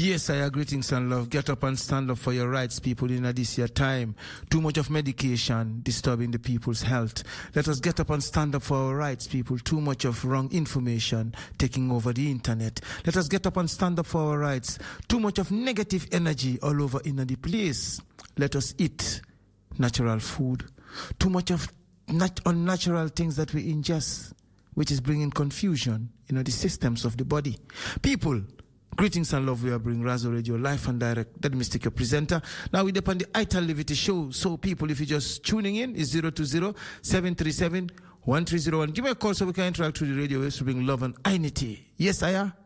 Yes, I agree. Greetings and love. Get up and stand up for your rights, people, in this year time. Too much of medication disturbing the people's health. Let us get up and stand up for our rights, people. Too much of wrong information taking over the internet. Let us get up and stand up for our rights. Too much of negative energy all over in the place. Let us eat natural food. Too much of unnatural things that we ingest, which is bringing confusion in the systems of the body. People, greetings and love. We are bringing Razo Radio live and direct. That Mr. Presenter. Now we depend on the Ital Liberty show. So people, if you're just tuning in, it's 020-737-1301. Give me a call so we can interact with the radio waves to bring love and unity. Yes, Aya?